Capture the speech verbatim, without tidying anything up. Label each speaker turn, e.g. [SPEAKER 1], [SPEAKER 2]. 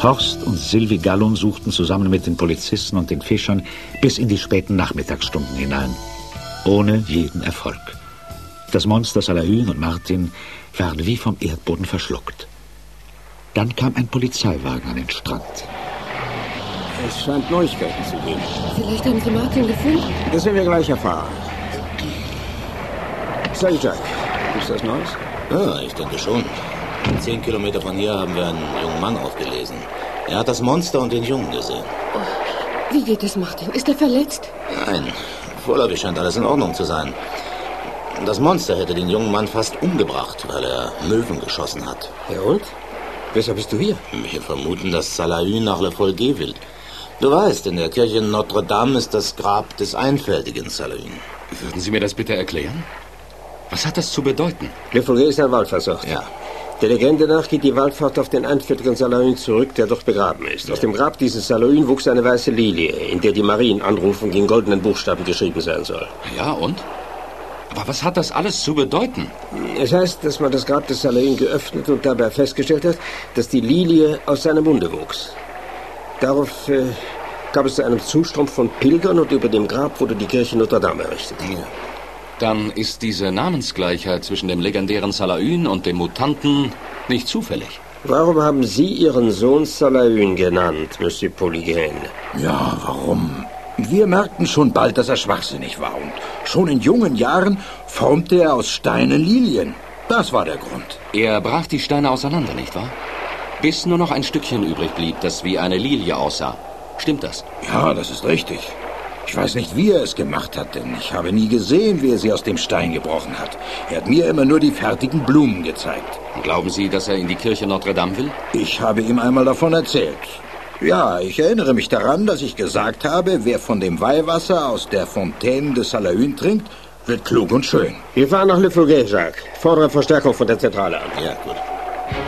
[SPEAKER 1] Horst und Sylvie Gallon suchten zusammen mit den Polizisten und den Fischern bis in die späten Nachmittagsstunden hinein. Ohne jeden Erfolg. Das Monster Salahuyn und Martin waren wie vom Erdboden verschluckt. Dann kam ein Polizeiwagen an den Strand.
[SPEAKER 2] Es scheint Neuigkeiten zu geben.
[SPEAKER 3] Vielleicht haben Sie Martin gefunden?
[SPEAKER 2] Das werden wir gleich erfahren. Sag Jack, ist das Neues?
[SPEAKER 4] Ja, ich denke schon. Zehn Kilometer von hier haben wir einen jungen Mann aufgelesen. Er hat das Monster und den Jungen gesehen.
[SPEAKER 3] Oh, wie geht es Martin? Ist er verletzt?
[SPEAKER 4] Nein, vorläufig scheint alles in Ordnung zu sein. Das Monster hätte den jungen Mann fast umgebracht, weil er Möwen geschossen hat.
[SPEAKER 2] Ja und? Weshalb bist du hier?
[SPEAKER 4] Wir vermuten, dass Salahuyn nach Le Folguet will. Du weißt, in der Kirche Notre Dame ist das Grab des einfältigen Salahuyn.
[SPEAKER 5] Würden Sie mir das bitte erklären? Was hat das zu bedeuten?
[SPEAKER 2] Le Folguet ist ein Wallfahrtsort.
[SPEAKER 4] Ja.
[SPEAKER 2] Der Legende nach geht die Wallfahrt auf den einfältigen Salahuyn zurück, der dort begraben ist. Aus dem Grab dieses Salahuyn wuchs eine weiße Lilie, in der die Marienanrufung in goldenen Buchstaben geschrieben sein soll.
[SPEAKER 5] Ja, und? Aber was hat das alles zu bedeuten?
[SPEAKER 2] Es heißt, dass man das Grab des Salahuyn geöffnet und dabei festgestellt hat, dass die Lilie aus seinem Munde wuchs. Darauf äh, gab es zu einem Zustrom von Pilgern und über dem Grab wurde die Kirche Notre Dame errichtet.
[SPEAKER 4] Ja.
[SPEAKER 5] Dann ist diese Namensgleichheit zwischen dem legendären Salahuyn und dem Mutanten nicht zufällig.
[SPEAKER 2] Warum haben Sie Ihren Sohn Salahuyn genannt, Monsieur Polygain?
[SPEAKER 6] Ja, warum? Wir merkten schon bald, dass er schwachsinnig war. Und schon in jungen Jahren formte er aus Steinen Lilien. Das war der Grund.
[SPEAKER 5] Er brach die Steine auseinander, nicht wahr? Bis nur noch ein Stückchen übrig blieb, das wie eine Lilie aussah. Stimmt das?
[SPEAKER 6] Ja, das ist richtig. Ich weiß nicht, wie er es gemacht hat, denn ich habe nie gesehen, wie er sie aus dem Stein gebrochen hat. Er hat mir immer nur die fertigen Blumen gezeigt.
[SPEAKER 5] Glauben Sie, dass er in die Kirche Notre Dame will?
[SPEAKER 6] Ich habe ihm einmal davon erzählt. Ja, ich erinnere mich daran, dass ich gesagt habe, wer von dem Weihwasser aus der Fontaine de Salahuyn trinkt, wird klug und schön.
[SPEAKER 2] Wir fahren nach Le Folguet, Jacques. Fordere Verstärkung von der Zentrale an.
[SPEAKER 4] Ja, gut.